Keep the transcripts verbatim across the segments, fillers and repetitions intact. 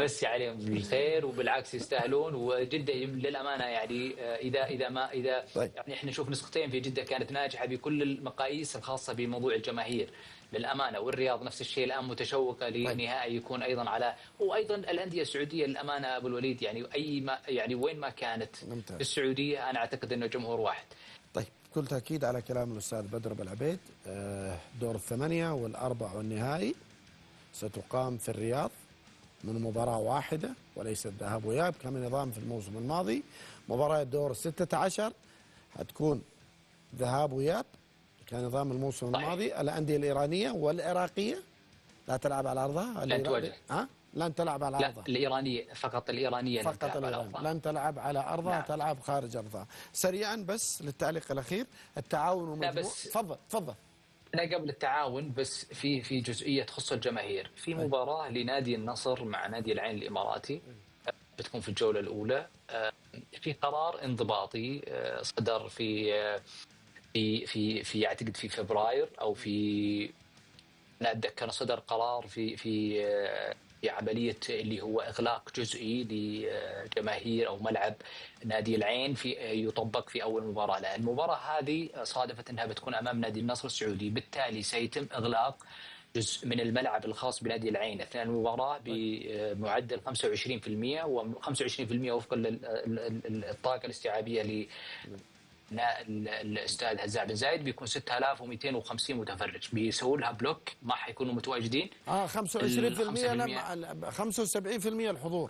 نمسي عليهم بالخير وبالعكس يستاهلون. وجدة للأمانة يعني إذا إذا ما إذا طيب. يعني إحنا نشوف نسختين في جدة كانت ناجحة بكل المقاييس الخاصة بموضوع الجماهير للأمانة. والرياض نفس الشيء الآن متشوقة لنهائي يكون أيضا على. وأيضا الأندية السعودية للأمانة أبو الوليد يعني أي ما يعني وين ما كانت ممتاز. في السعودية أنا أعتقد أنه جمهور واحد. طيب بكل تأكيد على كلام الأستاذ بدر بالعبيد، دور الثمانية والأربع والنهائي ستقام في الرياض من مباراة واحدة وليست ذهاب وإياب كما نظام في الموسم الماضي. مباراة دور الستة عشر هتكون ذهاب وإياب كنظام الموسم صحيح. الماضي. الأندية الإيرانية والعراقية لا تلعب على أرضها. لن تواجه. ها؟ لن تلعب على لا أرضها. الإيرانية فقط. الإيرانية فقط لن تلعب على أرضها. لن تلعب على أرضها. نعم. تلعب خارج أرضها. سريعا بس للتعليق الأخير، التعاون ومجموع. تفضل تفضل. أنا قبل التعاون بس في في جزئية تخص الجماهير. في مباراة لنادي النصر مع نادي العين الإماراتي بتكون في الجولة الأولى. في قرار انضباطي صدر في في في في أعتقد في فبراير أو في أنا أتذكر صدر قرار في في في عملية اللي هو إغلاق جزئي لجماهير أو ملعب نادي العين في يطبق في أول مباراة له. المباراة هذه صادفت أنها بتكون أمام نادي النصر السعودي، بالتالي سيتم إغلاق جزء من الملعب الخاص بنادي العين أثناء المباراة بمعدل خمسة وعشرين بالمئة و خمسة وعشرين بالمئة وفقا للطاقة الاستيعابية ل الاستاذ هزاع بن زايد بيكون ستة آلاف ومئتين وخمسين متفرج بيسووا لها بلوك ما حيكونوا متواجدين. اه خمسة وعشرين بالمئة لما خمسة وسبعين بالمئة الحضور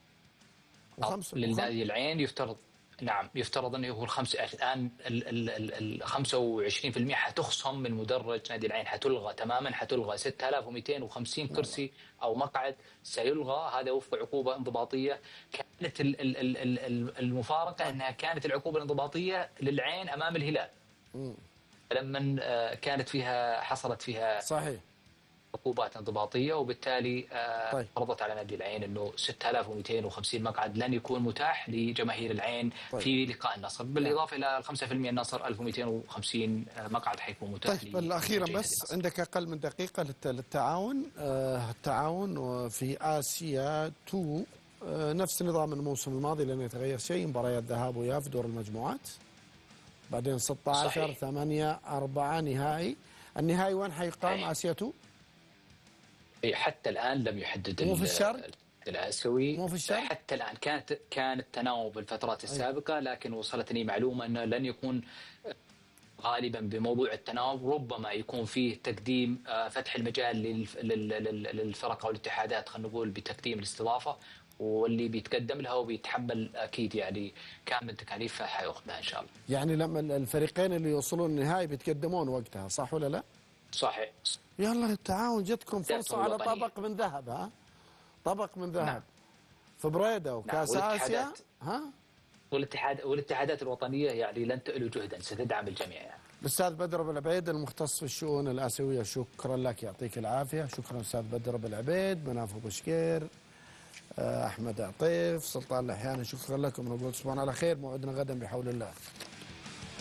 للنادي العين يفترض. نعم يفترض انه هو الخمسه الان ال خمسة وعشرين بالمئة حتخصم من مدرج نادي العين، حتلغى تماما، حتلغى ستة آلاف ومئتين وخمسين كرسي او مقعد سيلغى. هذا وفق عقوبه انضباطيه. كانت المفارقه انها كانت العقوبه الانضباطيه للعين امام الهلال لما كانت فيها حصلت فيها صحيح عقوبات انضباطيه، وبالتالي طيب. فرضت على نادي العين انه ستة آلاف ومئتين وخمسين مقعد لن يكون متاح لجماهير العين طيب. في لقاء النصر، بالاضافه الى خمسة بالمئة النصر ألف ومئتين وخمسين مقعد حيكون متاح. طيب الاخيرا بس النصر. عندك اقل من دقيقه للتعاون. آه التعاون في اسيا تو آه نفس نظام الموسم الماضي لن يتغير شيء، مباريات ذهاب وإياب في دور المجموعات، بعدين ستة عشر ثمانية أربعة نهائي. النهائي وين حيقام؟ صحيح. اسيا تو حتى الآن لم يحدد. مو في الشرق الآسيوي مو في الشرق حتى الآن. كانت كان التناوب بالفترات السابقة، لكن وصلتني معلومة أنه لن يكون غالبا بموضوع التناوب، ربما يكون فيه تقديم فتح المجال للفرق أو الاتحادات خلينا نقول بتقديم الاستضافة، واللي بيتقدم لها وبيتحمل أكيد يعني كامل تكاليفها حيأخذها إن شاء الله. يعني لما الفريقين اللي يوصلون النهائي بيتقدمون وقتها، صح ولا لا؟ صحيح. يلا التعاون جتكم فرصة على طبق من ذهب. ها طبق من ذهب. نعم. في بريدة وكاس نعم. آسيا. ها والاتحاد والاتحادات الوطنية يعني لن تؤلوا جهدا، ستدعم الجميع يعني. الأستاذ بدر بالعبيد المختص في الشؤون الآسيوية، شكرا لك يعطيك العافية. شكرا أستاذ بدر بالعبيد، مناف أبو شكير، أحمد عطيف، سلطان الأحياني، شكرا لكم. نقول تصبحون على خير، موعدنا غدا بحول الله.